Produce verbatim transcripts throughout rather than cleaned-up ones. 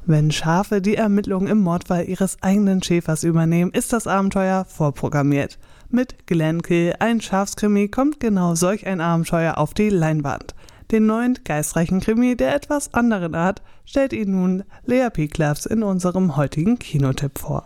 Wenn Schafe die Ermittlungen im Mordfall ihres eigenen Schäfers übernehmen, ist das Abenteuer vorprogrammiert. Mit Glenkill, ein Schafskrimi, kommt genau solch ein Abenteuer auf die Leinwand. Den neuen, geistreichen Krimi der etwas anderen Art stellt Ihnen nun Lea Piklafs in unserem heutigen Kinotipp vor.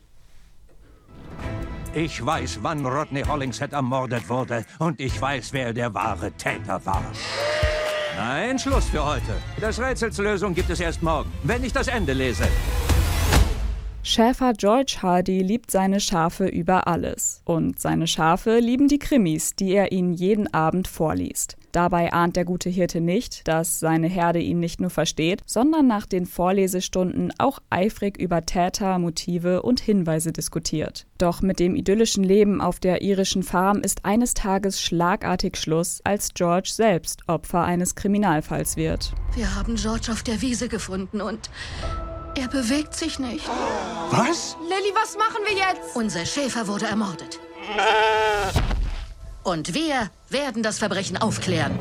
Ich weiß, wann Rodney Hollingshead ermordet wurde und ich weiß, wer der wahre Täter war. Nein, Schluss für heute. Das Rätsels Lösung gibt es erst morgen, wenn ich das Ende lese. Schäfer George Hardy liebt seine Schafe über alles. Und seine Schafe lieben die Krimis, die er ihnen jeden Abend vorliest. Dabei ahnt der gute Hirte nicht, dass seine Herde ihn nicht nur versteht, sondern nach den Vorlesestunden auch eifrig über Täter, Motive und Hinweise diskutiert. Doch mit dem idyllischen Leben auf der irischen Farm ist eines Tages schlagartig Schluss, als George selbst Opfer eines Kriminalfalls wird. Wir haben George auf der Wiese gefunden und er bewegt sich nicht. Was? Lilly, was machen wir jetzt? Unser Schäfer wurde ermordet. Und wir werden das Verbrechen aufklären.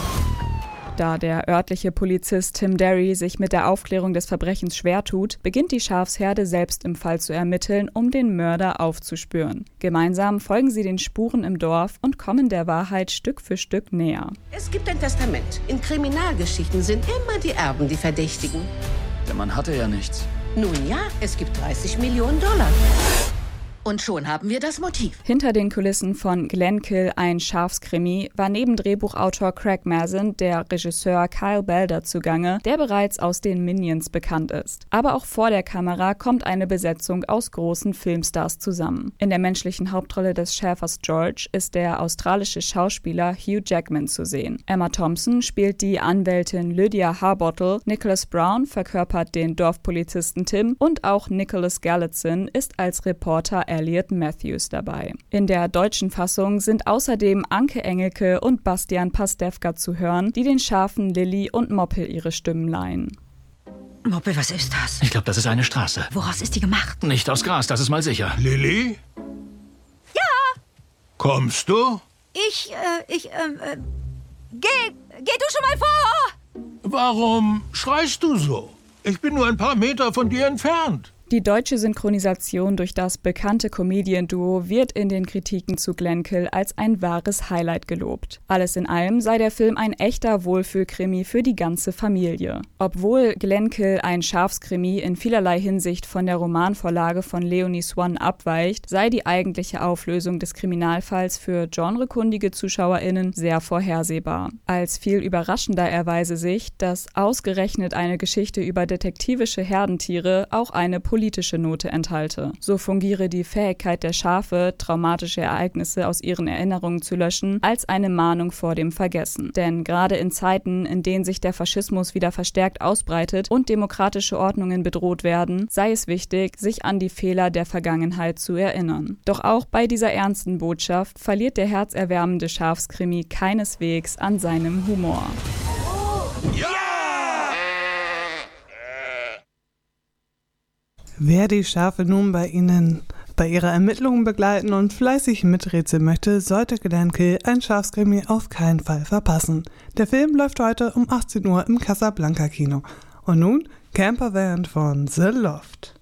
Da der örtliche Polizist Tim Derry sich mit der Aufklärung des Verbrechens schwer tut, beginnt die Schafsherde selbst im Fall zu ermitteln, um den Mörder aufzuspüren. Gemeinsam folgen sie den Spuren im Dorf und kommen der Wahrheit Stück für Stück näher. Es gibt ein Testament. In Kriminalgeschichten sind immer die Erben die Verdächtigen. Der Mann hatte ja nichts. Nun ja, es gibt dreißig Millionen Dollar. Und schon haben wir das Motiv. Hinter den Kulissen von Glenkill, ein Schafskrimi, war neben Drehbuchautor Craig Mazin der Regisseur Kyle Belder zugange, der bereits aus den Minions bekannt ist. Aber auch vor der Kamera kommt eine Besetzung aus großen Filmstars zusammen. In der menschlichen Hauptrolle des Schäfers George ist der australische Schauspieler Hugh Jackman zu sehen. Emma Thompson spielt die Anwältin Lydia Harbottle, Nicholas Brown verkörpert den Dorfpolizisten Tim und auch Nicholas Galitzin ist als Reporter Elliot Matthews dabei. In der deutschen Fassung sind außerdem Anke Engelke und Bastian Pastewka zu hören, die den Schafen Lilly und Moppel ihre Stimmen leihen. Moppel, was ist das? Ich glaube, das ist eine Straße. Woraus ist die gemacht? Nicht aus Gras, das ist mal sicher. Lilly? Ja! Kommst du? Ich, äh, ich, ähm, äh, geh, geh du schon mal vor! Warum schreist du so? Ich bin nur ein paar Meter von dir entfernt. Die deutsche Synchronisation durch das bekannte Comedian-Duo wird in den Kritiken zu Glenkill als ein wahres Highlight gelobt. Alles in allem sei der Film ein echter Wohlfühlkrimi für die ganze Familie. Obwohl Glenkill, ein Schafskrimi, in vielerlei Hinsicht von der Romanvorlage von Leonie Swann abweicht, sei die eigentliche Auflösung des Kriminalfalls für genrekundige ZuschauerInnen sehr vorhersehbar. Als viel überraschender erweise sich, dass ausgerechnet eine Geschichte über detektivische Herdentiere auch eine politische Note enthalte. So fungiere die Fähigkeit der Schafe, traumatische Ereignisse aus ihren Erinnerungen zu löschen, als eine Mahnung vor dem Vergessen. Denn gerade in Zeiten, in denen sich der Faschismus wieder verstärkt ausbreitet und demokratische Ordnungen bedroht werden, sei es wichtig, sich an die Fehler der Vergangenheit zu erinnern. Doch auch bei dieser ernsten Botschaft verliert der herzerwärmende Schafskrimi keineswegs an seinem Humor. Ja! Wer die Schafe nun bei Ihnen bei ihrer Ermittlungen begleiten und fleißig miträtseln möchte, sollte Glenkill, ein Schafskrimi, auf keinen Fall verpassen. Der Film läuft heute um achtzehn Uhr im Casablanca Kino. Und nun Campervan von The Loft.